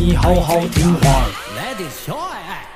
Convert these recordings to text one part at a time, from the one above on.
你好好听话。 来点小爱。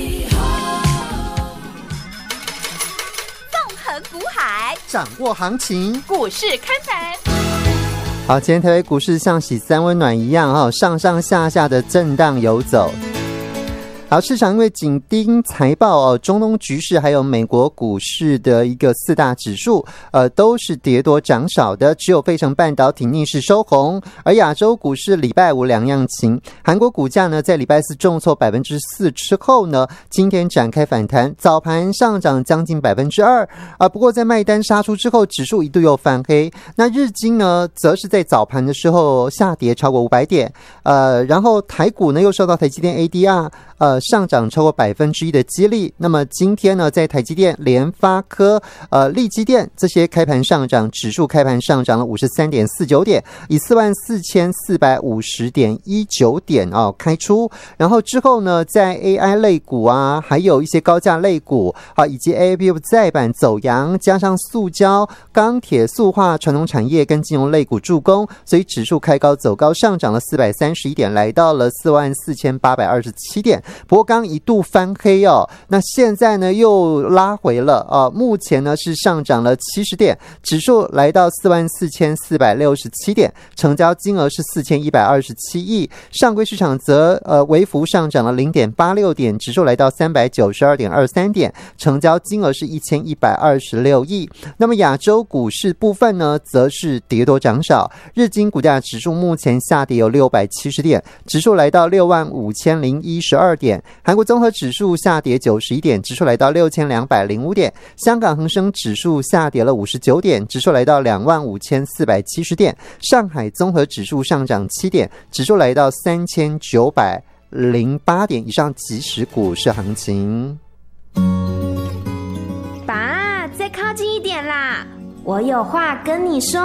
纵横股海， 掌握行情， 股市看盘。 好，今天台北股市像洗三温暖一样上上下下的震荡游走。好，市场因为紧盯财报中东局势还有美国股市的一个四大指数都是跌多涨少的，只有费城半导体逆势收红，而亚洲股市礼拜五两样情。韩国股价呢在礼拜四重挫 4% 之后呢，今天展开反弹，早盘上涨将近 2%不过在卖单杀出之后，指数一度又翻黑。那日经呢则是在早盘的时候下跌超过500点然后台股呢又受到台积电 ADR上涨超过 1% 的激励。那么今天呢在台积电、联发科力积电这些开盘上涨，指数开盘上涨了 53.49 点，以 44,450.19 点开出。然后之后呢在 AI 类股还有一些高价类股以及 AAPF 再版走阳，加上塑胶、钢铁、塑化、传统产业跟金融类股助攻，所以指数开高走高，上涨了431点，来到了 44,827 点。不过刚一度翻黑那现在呢又拉回了目前呢是上涨了70点，指数来到 44,467 点，成交金额是4127亿。上柜市场则微幅上涨了 0.86 点，指数来到 392.23 点，成交金额是1126亿。那么亚洲股市部分呢则是跌多涨少，日经股价指数目前下跌有670点，指数来到 65,012 点，韩国综合指数下跌91点，指数来到 6,205 点，香港恒生指数下跌了59点，指数来到 25,470 点，上海综合指数上涨7点，指数来到 3,908 点。以上即时股市行情。 爸，再靠近一点啦，我有话跟你说。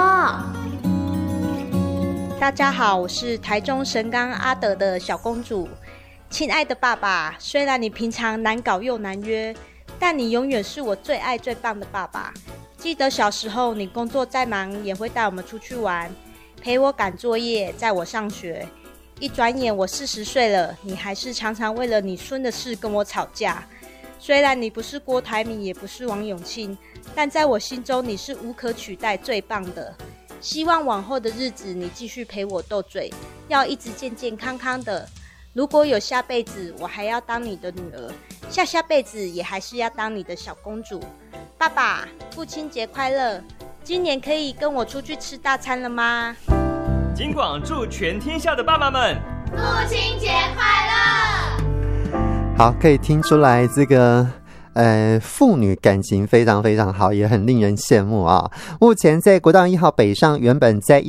大家好，我是台中神冈阿德的小公主。亲爱的爸爸，虽然你平常难搞又难约，但你永远是我最爱最棒的爸爸。记得小时候你工作再忙也会带我们出去玩，陪我赶作业，载我上学。一转眼我40岁了，你还是常常为了你孙的事跟我吵架。虽然你不是郭台铭也不是王永庆，但在我心中你是无可取代最棒的。希望往后的日子你继续陪我斗嘴，要一直健健康康的。如果有下辈子，我还要当你的女儿，下辈子也还是要当你的小公主。爸爸，父亲节快乐！今年可以跟我出去吃大餐了吗？ 金广祝全天下的爸爸们父亲节快乐！ 好，可以听出来这个父女感情非常非常好，也很令人羡慕目前在国道1号北上，原本在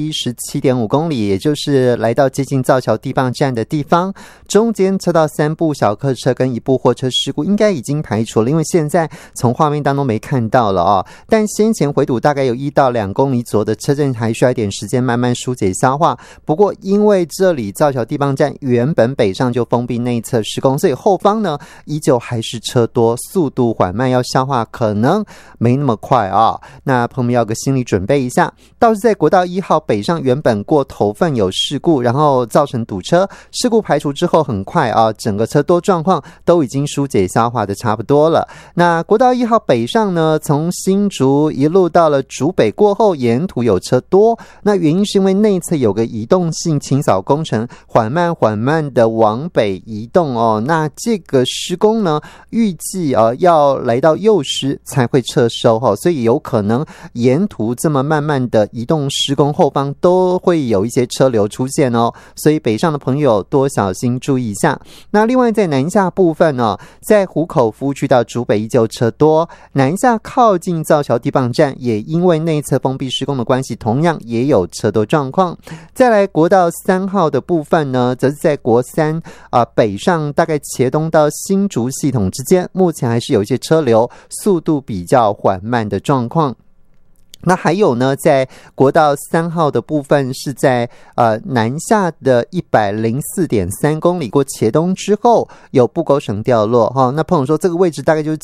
117.5 公里，也就是来到接近造桥地磅站的地方，中间车道3部小客车跟1部货车事故应该已经排除了，因为现在从画面当中没看到了但先前回堵大概有1到2公里左右的车阵还需要一点时间慢慢疏解消化。不过因为这里造桥地磅站原本北上就封闭内侧施工，所以后方呢依旧还是车多，速度缓慢，要消化可能没那么快那朋友们要个心理准备一下。倒是在国道1号北上，原本过头份有事故，然后造成堵车，事故排除之后很快整个车多状况都已经疏解消化的差不多了。那国道1号北上呢，从新竹一路到了竹北过后，沿途有车多，那原因是因为内侧有个移动性清扫工程，缓慢的往北移动那这个施工呢预计要来到幼师才会撤收所以有可能沿途这么慢慢的移动施工，后方都会有一些车流出现所以北上的朋友多小心注意一下。那另外在南下部分在湖口服务区到竹北依旧车多，南下靠近造桥地磅站也因为内侧封闭施工的关系，同样也有车多状况。再来国道3号的部分呢，则是在国3北上大概茄东到新竹系统之间，目前还是有一些车流，速度比较缓慢的状况。那还有呢，在国道3号的部分是在南下的 104.3 公里过茄东之后有布沟绳掉落那朋友说这个位置大概就是